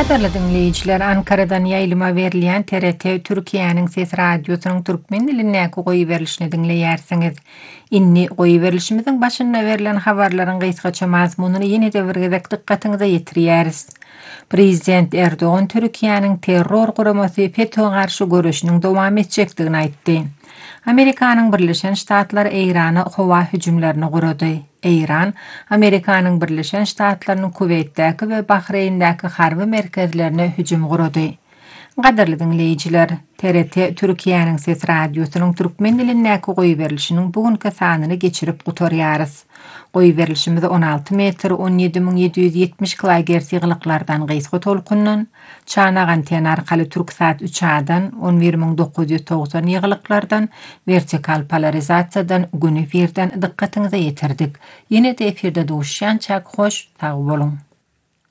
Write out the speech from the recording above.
Qadarly dinleyijiler, Ankara'dan ýaýlyma berilýän TRT Türkiýanyň Ses Radiosynyň türkmen dilindäki goýy berilişini dinleýärsiňiz. Inni goýy berilişimiziň başynda berilen habarlaryň gysgaça mazmunyny ýene-de bir gezek dikkatiňize ýetirýäris. Prezident Erdogan Türkiýanyň terror guramasy FETÖ garşy görüşiniň dowam etjekdigini aýtdy. Amerikanyň Birleşen Ştatlary Eýrana howa hüjümlerini gurady. Eýran, Amerikanyň Birleşen Ştatlarynyň Kuweytdäki we Bahreyndäki harby merkezlerine hüjüm gurady. Gaderli dinleyijiler, TRT Türkiýanyň Ses Radiosynyň türkmen dilindäki goýy berilişiniň bugünkü sanyny geçirip gutarýarys. Goýy berilişimiz 16 metr 17770 kHz ýyglyklardan gysga tolkundan, çanak anten arkaly Türksat 3A-dan 11990 ýyglyklardan, vertikal polarizasiýadan gün efirden dikkatiňize ýetirdik. Ýene-de efirde duşýançak hoş, sag bolun.